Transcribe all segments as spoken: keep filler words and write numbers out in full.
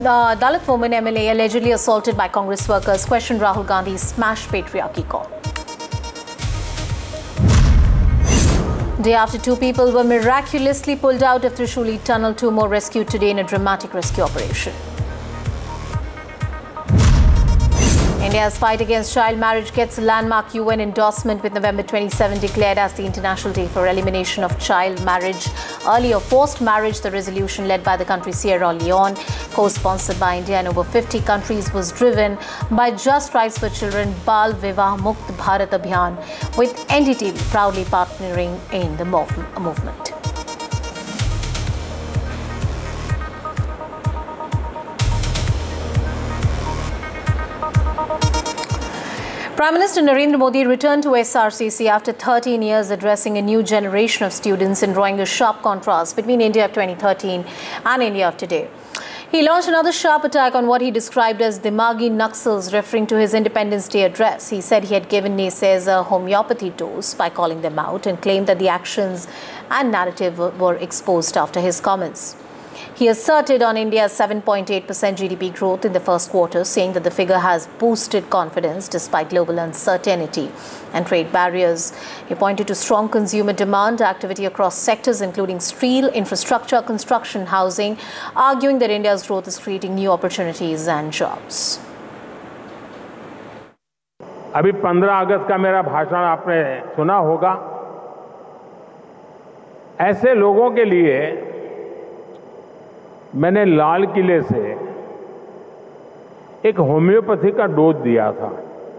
The Dalit woman M L A allegedly assaulted by Congress workers questioned Rahul Gandhi's smash patriarchy call. Day after two people were miraculously pulled out of Trishuli tunnel, two more rescued today in a dramatic rescue operation. India's fight against child marriage gets a landmark U N endorsement, with November twenty-seventh declared as the International Day for Elimination of Child Marriage. Earlier, forced marriage, the resolution led by the country Sierra Leone, co-sponsored by India and over fifty countries, was driven by Just Rights for Children Bal Vivah Mukt Bharat Abhiyan, with N D T V proudly partnering in the movement. Prime Minister Narendra Modi returned to S R C C after thirteen years, addressing a new generation of students and drawing a sharp contrast between India of twenty thirteen and India of today. He launched another sharp attack on what he described as Dimagi Naxals, referring to his Independence Day address. He said he had given naysayers a homeopathy dose by calling them out and claimed that the actions and narrative were exposed after his comments. He asserted on India's seven point eight percent G D P growth in the first quarter, saying that the figure has boosted confidence despite global uncertainty and trade barriers. He pointed to strong consumer demand activity across sectors including steel, infrastructure, construction, housing, arguing that India's growth is creating new opportunities and jobs. अभी पंद्रह अगस्त का मेरा भाषण आपने सुना होगा। ऐसे लोगों के लिए मैंने लाल किले से एक होम्योपैथी का डोज दिया था।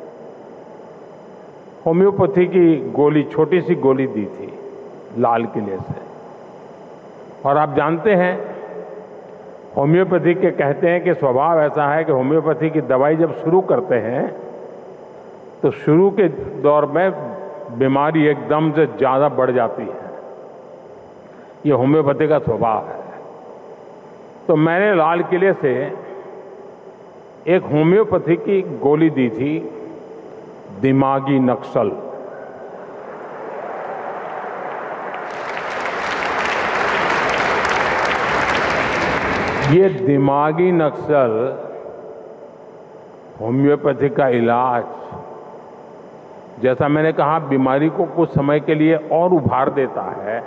होम्योपैथी की गोली, छोटी सी गोली दी थी लाल किले से। और आप जानते हैं, होम्योपैथी के कहते हैं कि स्वभाव ऐसा है कि होम्योपैथी की दवाई जब शुरू करते हैं तो शुरू के दौर में बीमारी एकदम से ज़्यादा बढ़ जाती है। ये होम्योपैथी का स्वभाव है। तो मैंने लाल किले से एक होम्योपैथी की गोली दी थी, दिमागी नक्सल। ये दिमागी नक्सल होम्योपैथी का इलाज, जैसा मैंने कहा, बीमारी को कुछ समय के लिए और उभार देता है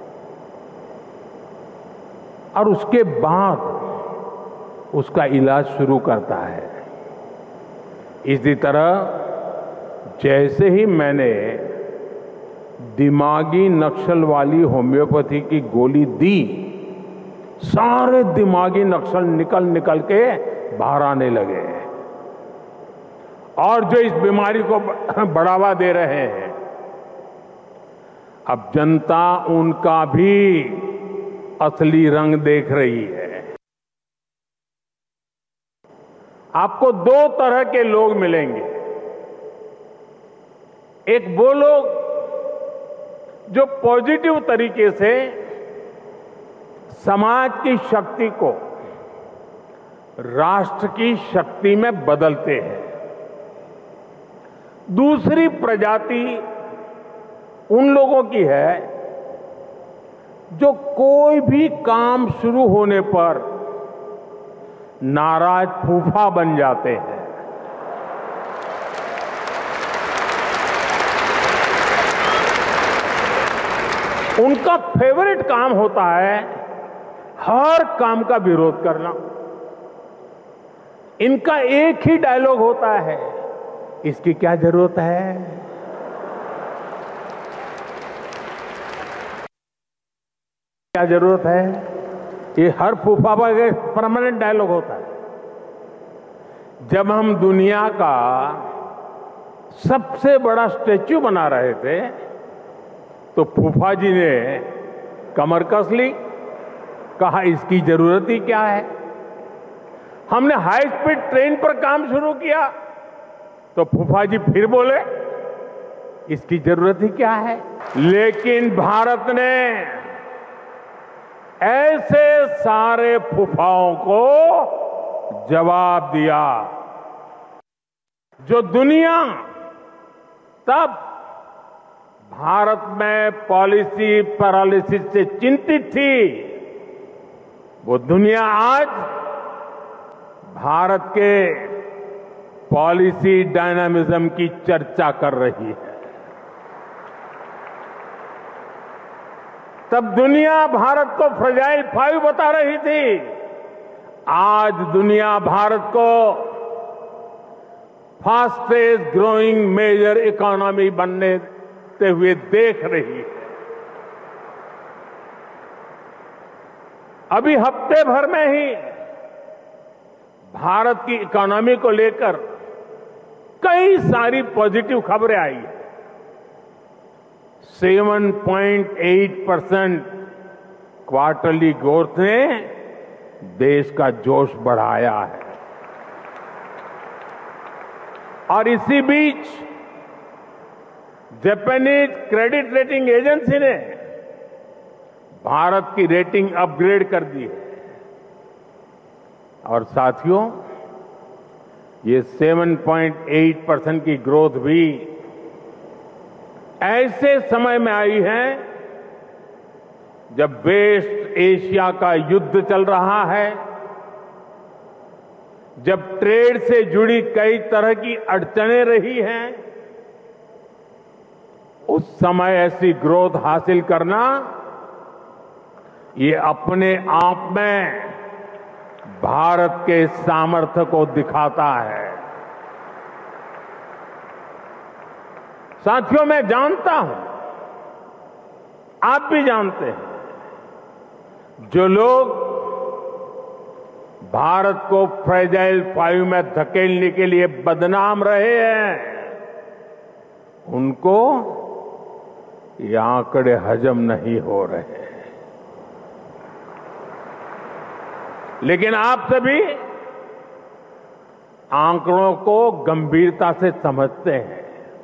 और उसके बाद उसका इलाज शुरू करता है। इसी तरह जैसे ही मैंने दिमागी नक्सल वाली होम्योपैथी की गोली दी, सारे दिमागी नक्सल निकल निकल के बाहर आने लगे। और जो इस बीमारी को बढ़ावा दे रहे हैं, अब जनता उनका भी असली रंग देख रही है। आपको दो तरह के लोग मिलेंगे। एक वो लोग जो पॉजिटिव तरीके से समाज की शक्ति को राष्ट्र की शक्ति में बदलते हैं। दूसरी प्रजाति उन लोगों की है जो कोई भी काम शुरू होने पर नाराज फूफा बन जाते हैं। उनका फेवरेट काम होता है हर काम का विरोध करना। इनका एक ही डायलॉग होता है, इसकी क्या जरूरत है। क्या जरूरत है, ये हर फूफा का परमानेंट डायलॉग होता है। जब हम दुनिया का सबसे बड़ा स्टैच्यू बना रहे थे तो फूफा जी ने कमर कस ली, कहा इसकी जरूरत ही क्या है। हमने हाई स्पीड ट्रेन पर काम शुरू किया तो फूफा जी फिर बोले इसकी जरूरत ही क्या है। लेकिन भारत ने ऐसे सारे फूफाओं को जवाब दिया जो दुनिया तब भारत में पॉलिसी पैरालिसिस से चिंतित थी, वो दुनिया आज भारत के पॉलिसी डायनामिज्म की चर्चा कर रही है। तब दुनिया भारत को फ्रेजाइल फाइव बता रही थी, आज दुनिया भारत को फास्टेस्ट ग्रोइंग मेजर इकोनॉमी बनने हुए देख रही है। अभी हफ्ते भर में ही भारत की इकोनॉमी को लेकर कई सारी पॉजिटिव खबरें आई है। सात पॉइंट आठ परसेंट क्वार्टरली ग्रोथ ने देश का जोश बढ़ाया है। और इसी बीच जापानीज क्रेडिट रेटिंग एजेंसी ने भारत की रेटिंग अपग्रेड कर दी है। और साथियों, ये सात पॉइंट आठ परसेंट की ग्रोथ भी ऐसे समय में आई है जब वेस्ट एशिया का युद्ध चल रहा है, जब ट्रेड से जुड़ी कई तरह की अड़चनें रही हैं। उस समय ऐसी ग्रोथ हासिल करना ये अपने आप में भारत के सामर्थ्य को दिखाता है। साथियों, मैं जानता हूं, आप भी जानते हैं, जो लोग भारत को फ्रेजाइल फाइव में धकेलने के लिए बदनाम रहे हैं, उनको ये आंकड़े हजम नहीं हो रहे। लेकिन आप सभी आंकड़ों को गंभीरता से समझते हैं।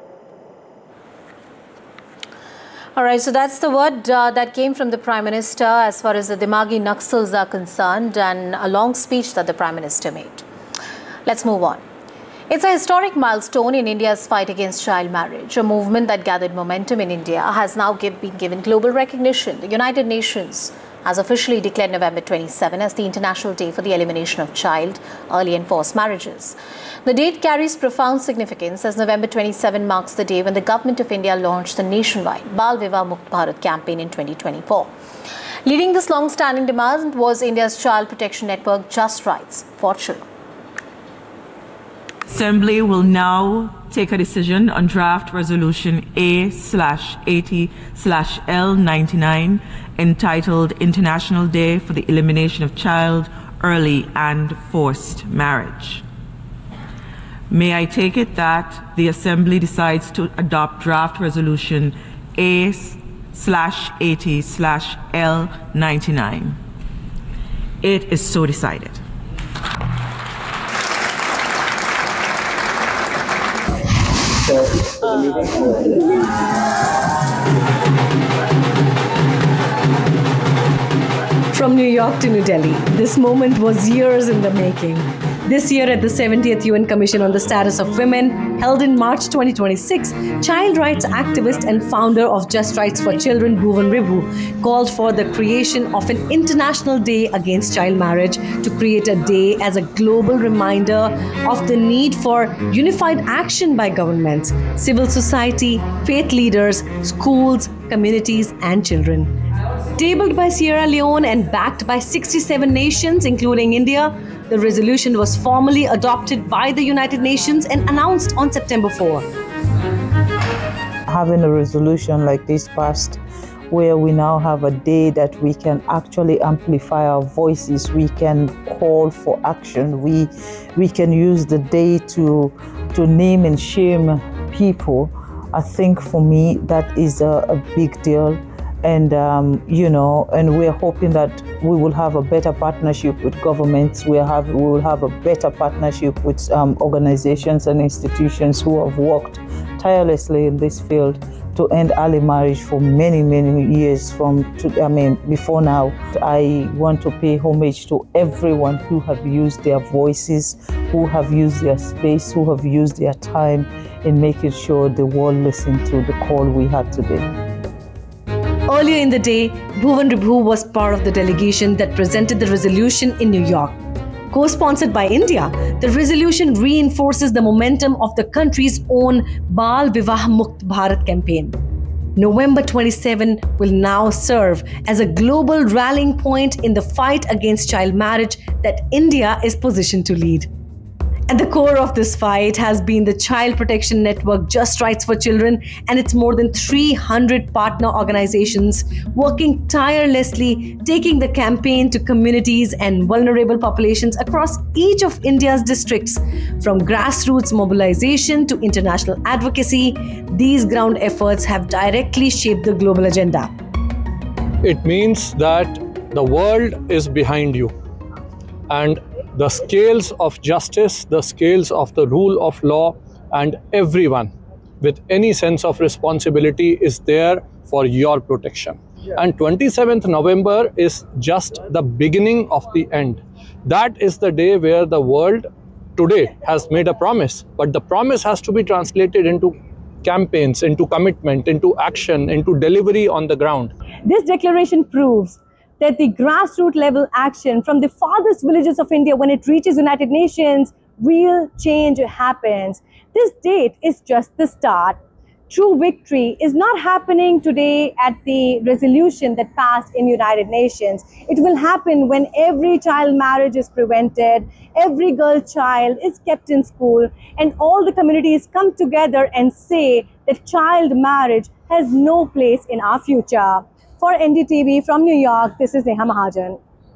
All right, so that's the word uh, that came from the Prime Minister as far as the Dimagi Naxals are concerned, and a long speech that the Prime Minister made. Let's move on. It's a historic milestone in India's fight against child marriage. A movement that gathered momentum in India has now give, been given global recognition. The United Nations has officially declared November twenty-seventh as the International Day for the Elimination of Child, Early and Forced Marriages. The date carries profound significance as November twenty-seventh marks the day when the Government of India launched the nationwide Bal Vivah Mukt Bharat campaign in twenty twenty-four. Leading this long-standing demand was India's child protection network, Just Rights for Children. Assembly will now take a decision on draft resolution A eighty L ninety-nine entitled International Day for the Elimination of Child, Early and Forced Marriage. May I take it that the Assembly decides to adopt draft resolution A eighty L ninety-nine? It is so decided. From New York to New Delhi, this moment was years in the making. This year at the seventieth U N Commission on the Status of Women, held in March twenty twenty-six, child rights activist and founder of Just Rights for Children, Bhuvan Ribhu, called for the creation of an International Day Against Child Marriage to create a day as a global reminder of the need for unified action by governments, civil society, faith leaders, schools, communities, and children. Tabled by Sierra Leone and backed by sixty-seven nations, including India, the resolution was formally adopted by the United Nations and announced on September fourth. Having a resolution like this passed, where we now have a day that we can actually amplify our voices, we can call for action, we, we can use the day to, to name and shame people. I think for me that is a, a big deal. And, um, you know, and we're hoping that we will have a better partnership with governments. We, have, we will have a better partnership with um, organizations and institutions who have worked tirelessly in this field to end early marriage for many, many years from, to, I mean, before now. I want to pay homage to everyone who have used their voices, who have used their space, who have used their time in making sure the world listened to the call we had today. Earlier in the day, Bhuvan Ribhu was part of the delegation that presented the resolution in New York. Co-sponsored by India, the resolution reinforces the momentum of the country's own Bal Vivah Mukt Bharat campaign. November twenty-seventh will now serve as a global rallying point in the fight against child marriage that India is positioned to lead. At the core of this fight has been the Child Protection Network Just Rights for Children and its more than three hundred partner organizations working tirelessly, taking the campaign to communities and vulnerable populations across each of India's districts. From grassroots mobilization to international advocacy, these ground efforts have directly shaped the global agenda. It means that the world is behind you, and the scales of justice, the scales of the rule of law, and everyone with any sense of responsibility is there for your protection. And twenty-seventh November is just the beginning of the end. That is the day where the world today has made a promise, but the promise has to be translated into campaigns, into commitment, into action, into delivery on the ground. This declaration proves that the grassroots level action from the farthest villages of India, when it reaches United Nations, real change happens. This date is just the start. True victory is not happening today at the resolution that passed in United Nations. It will happen when every child marriage is prevented, every girl child is kept in school, and all the communities come together and say that child marriage has no place in our future. For N D T V from New York, this is Neha Mahajan.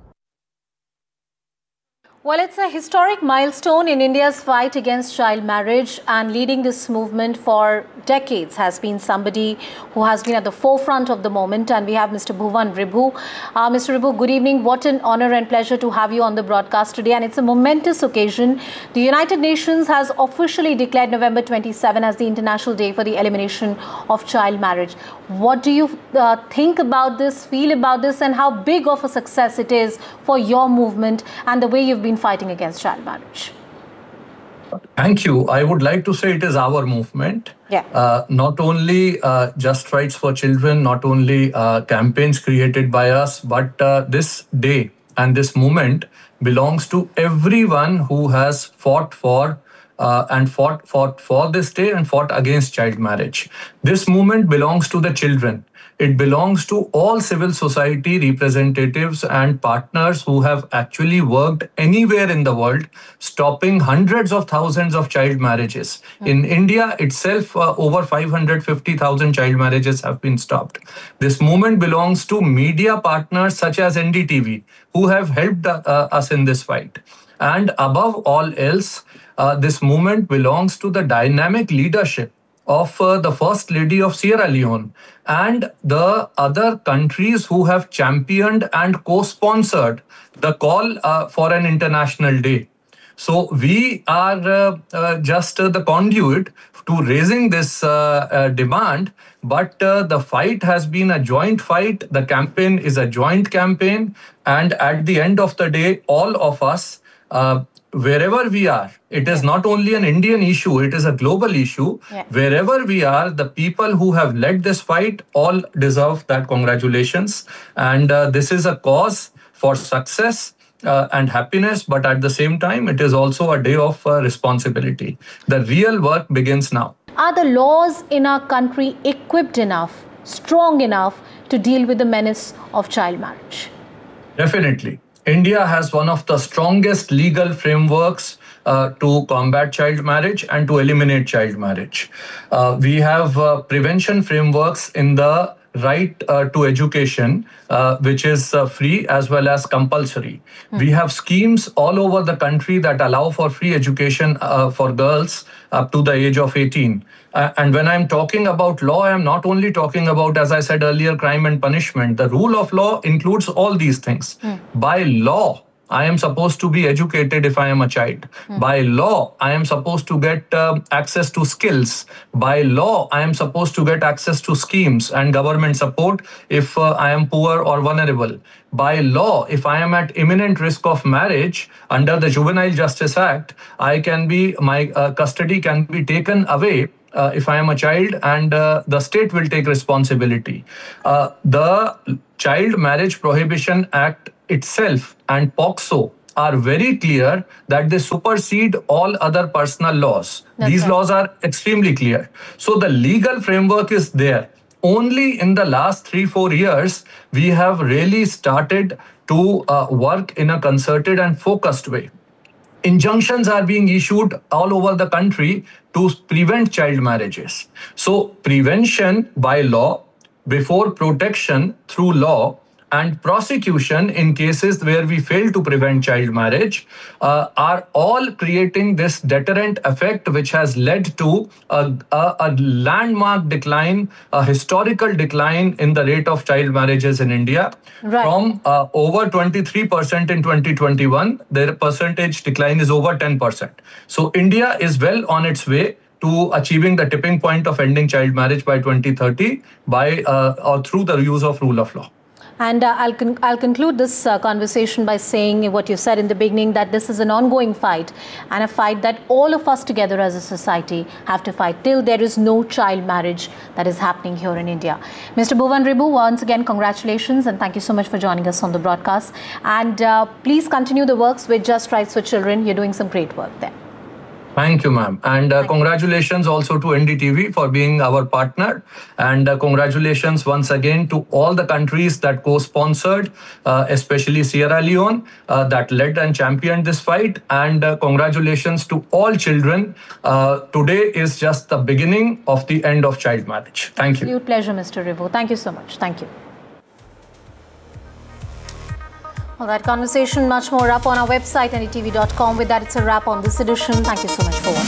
Well, it's a historic milestone in India's fight against child marriage, and leading this movement for decades has been somebody who has been at the forefront of the moment. And we have Mister Bhuvan Ribhu. Uh, Mister Ribhu, good evening. What an honor and pleasure to have you on the broadcast today. And it's a momentous occasion. The United Nations has officially declared November twenty-seventh as the International Day for the Elimination of Child Marriage. What do you uh, think about this, feel about this, and how big of a success it is for your movement and the way you've been fighting against child marriage? Thank you. I would like to say it is our movement. Yeah. Uh, not only uh, Just Rights for Children, not only uh, campaigns created by us, but uh, this day and this movement belongs to everyone who has fought for uh, and fought, fought for this day and fought against child marriage. This movement belongs to the children. It belongs to all civil society representatives and partners who have actually worked anywhere in the world, stopping hundreds of thousands of child marriages. Mm. In India itself, uh, over five hundred fifty thousand child marriages have been stopped. This movement belongs to media partners such as N D T V, who have helped uh, us in this fight. And above all else, uh, this movement belongs to the dynamic leadership of uh, the First Lady of Sierra Leone and the other countries who have championed and co-sponsored the call uh, for an international day. So we are uh, uh, just uh, the conduit to raising this uh, uh, demand, but uh, the fight has been a joint fight. The campaign is a joint campaign, and at the end of the day, all of us, uh, wherever we are, it is not only an Indian issue, it is a global issue. Yeah. Wherever we are, the people who have led this fight all deserve that congratulations. And uh, this is a cause for success uh, and happiness, but at the same time, it is also a day of uh, responsibility. The real work begins now. Are the laws in our country equipped enough, strong enough to deal with the menace of child marriage? Definitely. India has one of the strongest legal frameworks uh, to combat child marriage and to eliminate child marriage. Uh, we have uh, prevention frameworks in the right uh, to education, uh, which is uh, free as well as compulsory. Mm. We have schemes all over the country that allow for free education uh, for girls up to the age of eighteen. Uh, and when I'm talking about law, I'm not only talking about, as I said earlier, crime and punishment. The rule of law includes all these things. Mm. By law, I am supposed to be educated if I am a child. Mm. By law, I am supposed to get uh, access to skills. By law, I am supposed to get access to schemes and government support if uh, I am poor or vulnerable. By law, if I am at imminent risk of marriage under the Juvenile Justice Act, I can be, my uh, custody can be taken away Uh, if I am a child, and uh, the state will take responsibility. Uh, the Child Marriage Prohibition Act itself and POCSO are very clear that they supersede all other personal laws. That's These right. laws are extremely clear. So the legal framework is there. Only in the last three, four years, we have really started to uh, work in a concerted and focused way. Injunctions are being issued all over the country to prevent child marriages. So prevention by law, before protection through law, and prosecution in cases where we fail to prevent child marriage uh, are all creating this deterrent effect, which has led to a, a, a landmark decline, a historical decline in the rate of child marriages in India. Right. From uh, over twenty-three percent in twenty twenty-one, their percentage decline is over ten percent. So India is well on its way to achieving the tipping point of ending child marriage by twenty thirty by uh, or through the use of rule of law. And uh, I'll, con I'll conclude this uh, conversation by saying what you said in the beginning, that this is an ongoing fight, and a fight that all of us together as a society have to fight till there is no child marriage that is happening here in India. Mister Bhuvan Ribu, once again, congratulations, and thank you so much for joining us on the broadcast. And uh, please continue the works with Just Rights for Children. You're doing some great work there. Thank you, ma'am. And uh, congratulations also to N D T V for being our partner. And uh, congratulations once again to all the countries that co-sponsored, uh, especially Sierra Leone, uh, that led and championed this fight. And uh, congratulations to all children. Uh, today is just the beginning of the end of child marriage. Thank you. Absolute pleasure, Mister Ribu. Thank you so much. Thank you. Well, that conversation, much more up on our website, N D T V dot com. With that, it's a wrap on this edition. Thank you so much for watching.